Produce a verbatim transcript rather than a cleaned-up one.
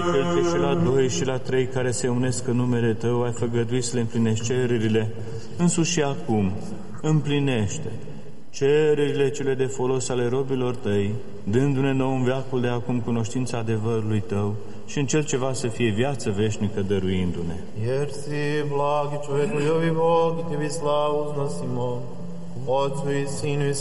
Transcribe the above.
Cel ce și la doi și la trei care se unesc în numele Tău, ai făgăduit să le împlinești cererile, însuși și acum, împlinește cererile cele de folos ale robilor Tăi, dându-ne nou în veacul de acum cunoștința adevărului Tău și în cel ce va să fie viață veșnică dăruindu-ne. Jer si blagi čoveku i ovi Bog i Tebi slavu uznosimo, Otcu i Sinu i